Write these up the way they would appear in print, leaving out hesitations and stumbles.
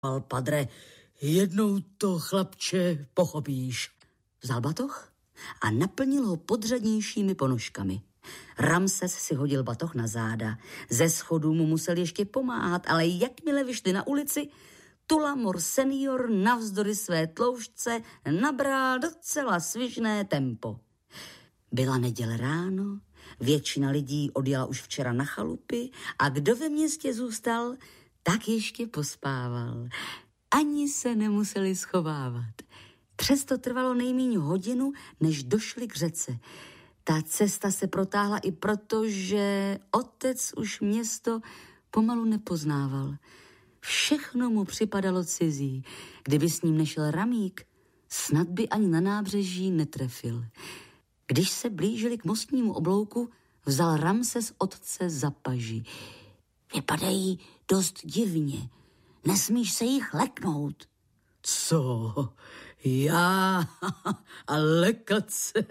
Padre, jednou to, chlapče, pochopíš. Vzal batoh a naplnil ho podřadnějšími ponožkami. Ramses si hodil batoh na záda. Ze schodů mu musel ještě pomáhat, ale jakmile vyšli na ulici, Tullamor senior navzdory své tloušťce nabral docela svižné tempo. Byla neděle ráno, většina lidí odjela už včera na chalupy a kdo ve městě zůstal, tak ještě pospával. Ani se nemuseli schovávat. Přesto trvalo nejméně hodinu, než došli k řece. Ta cesta se protáhla i proto, že otec už město pomalu nepoznával. Všechno mu připadalo cizí. Kdyby s ním nešel Ramík, snad by ani na nábřeží netrefil. Když se blížili k mostnímu oblouku, vzal Ramses otce za paži. Vypadají dost divně. Nesmíš se jich leknout. Co? Já a lekat se?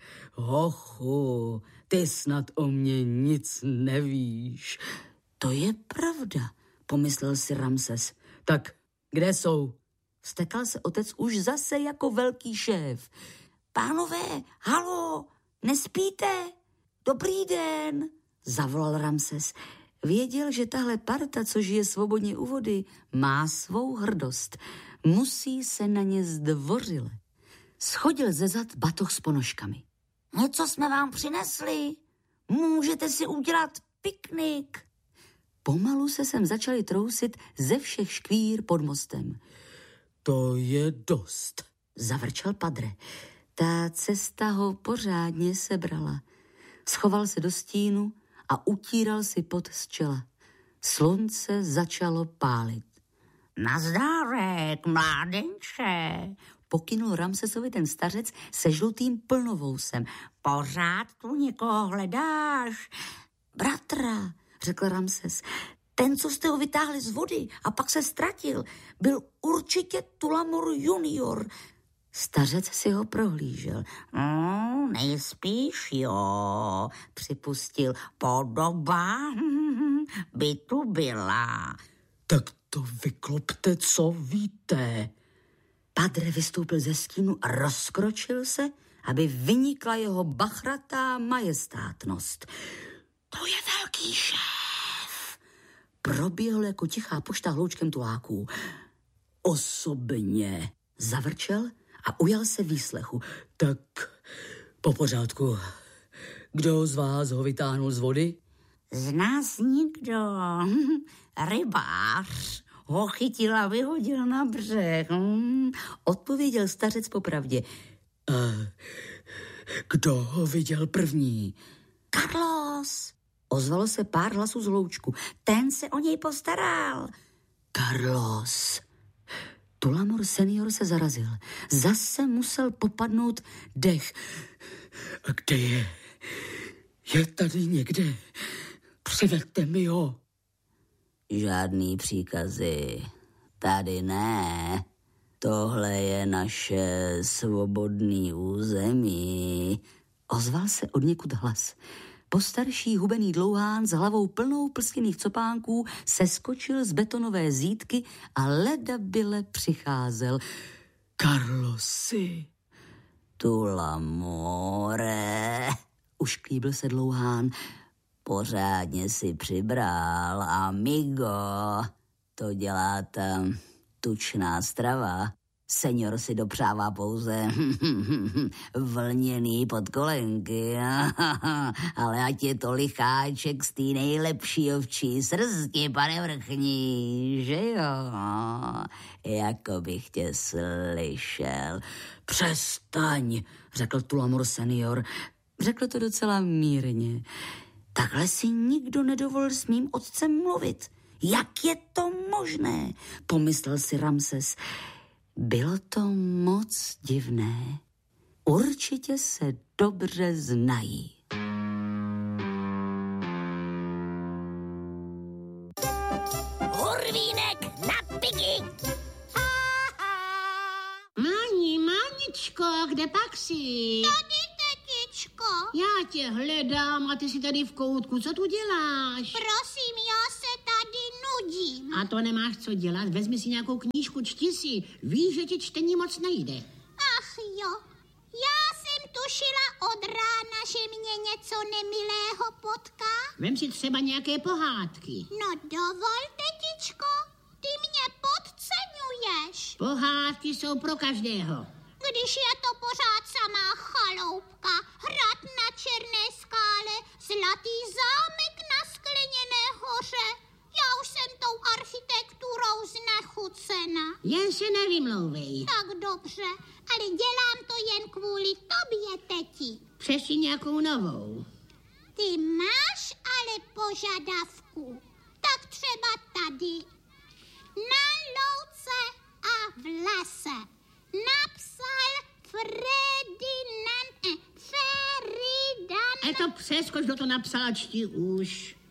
Hochu, ty snad o mě nic nevíš. To je pravda, pomyslel si Ramses. Tak kde jsou? Vztekal se otec už zase jako velký šéf. Pánové, halo, nespíte? Dobrý den, zavolal Ramses. Věděl, že tahle parta, co žije svobodně u vody, má svou hrdost. Musí se na ně zdvořile. Schodil ze zad batoh s ponožkami. Něco jsme vám přinesli. Můžete si udělat piknik. Pomalu se sem začali trousit ze všech škvír pod mostem. To je dost, zavrčel Padre. Ta cesta ho pořádně sebrala. Schoval se do stínu a utíral si pot z čela. Slunce začalo pálit. Nazdárek, mládenče, pokynul Ramsesovi ten stařec se žlutým plnovousem. Pořád tu někoho hledáš? Bratra, řekl Ramses, ten, co jste ho vytáhli z vody a pak se ztratil, byl určitě Tullamor junior. Stařec si ho prohlížel. Nejspíš jo, připustil. Podoba by tu byla. Tak to vyklopte, co víte. Padre vystoupil ze stínu a rozkročil se, aby vynikla jeho bachratá majestátnost. To je velký šéf. Proběhl jako tichá pošta hloučkem tuláků. Osobně, zavrčel a ujal se výslechu. Tak po pořádku. Kdo z vás ho vytáhnul z vody? Z nás nikdo. Rybář ho chytil a vyhodil na břeh. Odpověděl stařec popravdě. Kdo ho viděl první? Carlos. Ozvalo se pár hlasů z hloučku. Ten se o něj postaral. Carlos. Tullamor senior se zarazil. Zase musel popadnout dech. A kde je? Je tady někde. Přiveďte mi ho. Žádný příkazy. Tady ne. Tohle je naše svobodný území. Ozval se odněkud hlas. Postarší hubený dlouhán s hlavou plnou plstěných copánků seskočil z betonové zítky a ledabyle přicházel. Carlosi. Tullamore, ušklíbil se dlouhán. Pořádně si přibral, amigo. To dělá ta tučná strava. Senior si dopřává pouze vlněný podkolenky, ale ať je to licháček z té nejlepší ovčí srsti, pane vrchní, že jo? Jako bych tě slyšel. Přestaň, řekl Tullamor senior. Řekl to docela mírně. Takhle si nikdo nedovolil s mým otcem mluvit. Jak je to možné? Pomyslel si Ramses. Bylo to moc divné. Určitě se dobře znají. Hurvínek na piky! Máničko, kde pak jsi? Tady, tetičko. Já tě hledám a ty jsi tady v koutku. Co tu děláš? Prosím, já se tady nudím. A to nemáš co dělat, vezmi si nějakou knížku, čti si. Víš, že ti čtení moc nejde. Ach jo, já jsem tušila od rána, že mě něco nemilého potká. Vem si třeba nějaké pohádky. No dovol, tetičko, ty mě podceňuješ. Pohádky jsou pro každého. Když je to pořád samá chaloupka, hrad na černé skále, zlatý zámek na skleněné hoře. Já už jsem tou architekturou znechucena. Jen se nevymlouvej. Tak dobře, ale dělám to jen kvůli tobě, teti. Přešli nějakou novou. Ty máš ale požadavku. Tak třeba tady. Na louce a v lese napsal Ferdinand. A to přeskoč, kdo to napsal, čti už.